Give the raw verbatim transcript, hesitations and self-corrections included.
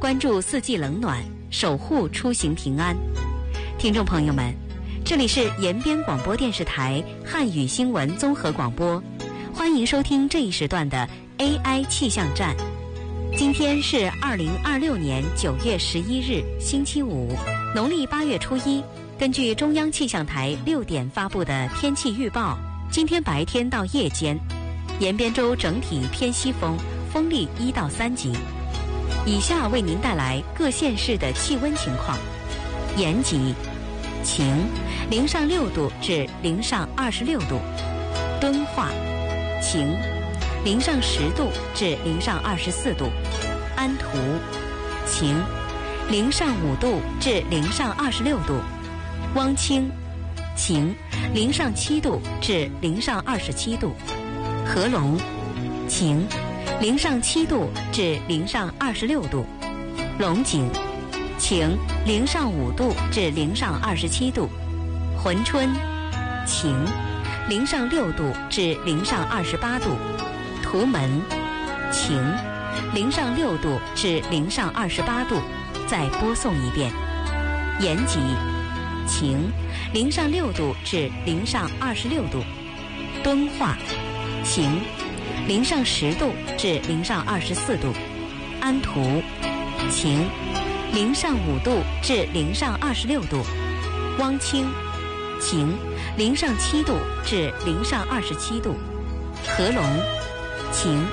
关注四季冷暖，守护出行平安。听众朋友们，这里是延边广播电视台汉语新闻综合广播，欢迎收听这一时段的 A I 气象站。今天是二零二六年九月十一日，星期五，农历八月初一。根据中央气象台六点发布的天气预报，今天白天到夜间，延边州整体偏西风，风力一到三级。以下为您带来各县市的气温情况：延吉晴，零上六度至零上二十六度；敦化晴，零上十度至零上二十四度；安图晴，零上五度至零上二十六度；汪清晴，零上七度至零上二十七度；合龙晴，零上七度至零上二十六度；龙井晴，零上五度至零上二十七度；珲春晴，零上六度至零上二十八度；图门晴，零上六度至零上二十八度。再播送一遍：延吉晴，零上六度至零上二十六度；敦化晴，零上十度至零上二十四度；安图晴，零上五度至零上二十六度；汪清晴，零上七度至零上二十七度；合龙晴，